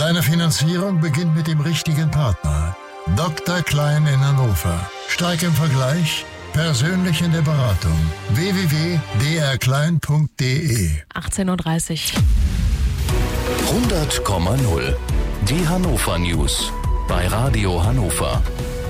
Deine Finanzierung beginnt mit dem richtigen Partner. Dr. Klein in Hannover. Stark im Vergleich, persönlich in der Beratung. www.drklein.de 18:30 Uhr. 100,0. Die Hannover News bei Radio Hannover.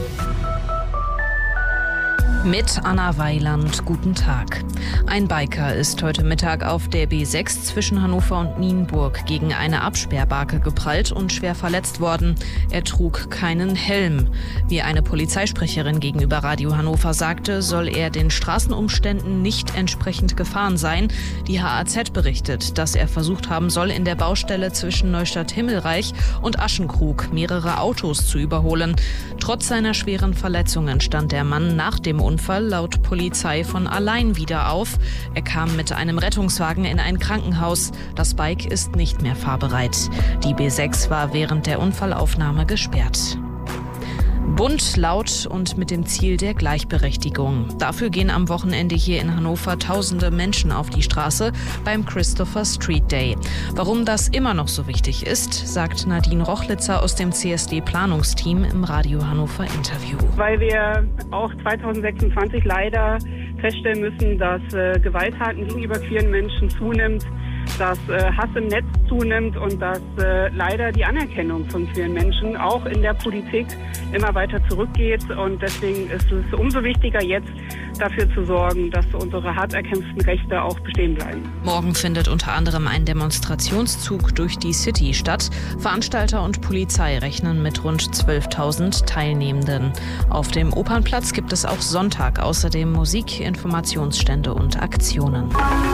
Mit Anna Weiland, guten Tag. Ein Biker ist heute Mittag auf der B6 zwischen Hannover und Nienburg gegen eine Absperrbarke geprallt und schwer verletzt worden. Er trug keinen Helm. Wie eine Polizeisprecherin gegenüber Radio Hannover sagte, soll er den Straßenumständen nicht entsprechend gefahren sein. Die HAZ berichtet, dass er versucht haben soll, in der Baustelle zwischen Neustadt-Himmelreich und Aschenkrug mehrere Autos zu überholen. Trotz seiner schweren Verletzungen stand der Mann nach dem Unfall laut Polizei von allein wieder auf. Er kam mit einem Rettungswagen in ein Krankenhaus. Das Bike ist nicht mehr fahrbereit. Die B6 war während der Unfallaufnahme gesperrt. Bunt, laut und mit dem Ziel der Gleichberechtigung. Dafür gehen am Wochenende hier in Hannover tausende Menschen auf die Straße beim Christopher Street Day. Warum das immer noch so wichtig ist, sagt Nadine Rochlitzer aus dem CSD-Planungsteam im Radio Hannover Interview. Weil wir auch 2026 leider feststellen müssen, dass Gewalttaten gegenüber queeren Menschen zunimmt, dass Hass im Netz zunimmt und dass leider die Anerkennung von queeren Menschen auch in der Politik immer weiter zurückgeht. Und deswegen ist es umso wichtiger, jetzt dafür zu sorgen, dass unsere hart erkämpften Rechte auch bestehen bleiben. Morgen findet unter anderem ein Demonstrationszug durch die City statt. Veranstalter und Polizei rechnen mit rund 12.000 Teilnehmenden. Auf dem Opernplatz gibt es auch Sonntag außerdem Musik, Informationsstände und Aktionen.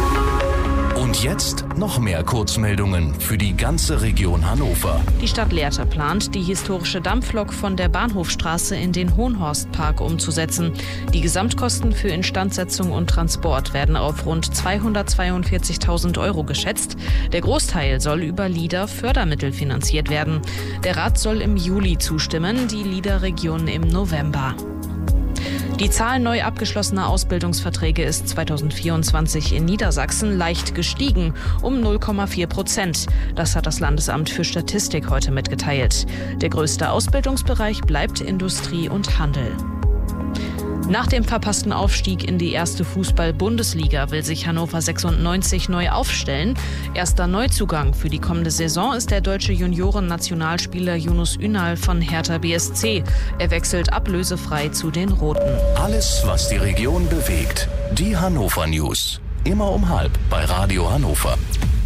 Und jetzt noch mehr Kurzmeldungen für die ganze Region Hannover. Die Stadt Lehrte plant, die historische Dampflok von der Bahnhofstraße in den Hohenhorstpark umzusetzen. Die Gesamtkosten für Instandsetzung und Transport werden auf rund 242.000 € geschätzt. Der Großteil soll über LIDA-Fördermittel finanziert werden. Der Rat soll im Juli zustimmen, die LIDA-Region im November. Die Zahl neu abgeschlossener Ausbildungsverträge ist 2024 in Niedersachsen leicht gestiegen, um 0,4%. Das hat das Landesamt für Statistik heute mitgeteilt. Der größte Ausbildungsbereich bleibt Industrie und Handel. Nach dem verpassten Aufstieg in die erste Fußball-Bundesliga will sich Hannover 96 neu aufstellen. Erster Neuzugang für die kommende Saison ist der deutsche Junioren-Nationalspieler Yunus Ünal von Hertha BSC. Er wechselt ablösefrei zu den Roten. Alles, was die Region bewegt. Die Hannover News. Immer um 12:30 bei Radio Hannover.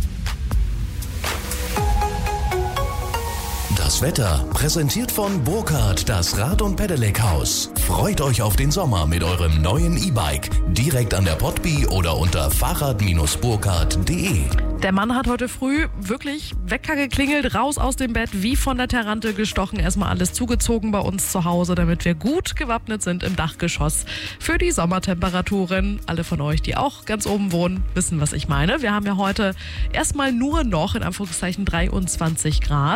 Das Wetter präsentiert von Burkhardt, das Rad- und Pedelec-Haus. Freut euch auf den Sommer mit eurem neuen E-Bike. Direkt an der Potby oder unter fahrrad-burkhardt.de. Der Mann hat heute früh wirklich Wecker geklingelt, raus aus dem Bett, wie von der Tarantel gestochen. Erstmal alles zugezogen bei uns zu Hause, damit wir gut gewappnet sind im Dachgeschoss für die Sommertemperaturen. Alle von euch, die auch ganz oben wohnen, wissen, was ich meine. Wir haben ja heute erstmal nur noch, in Anführungszeichen, 23 Grad.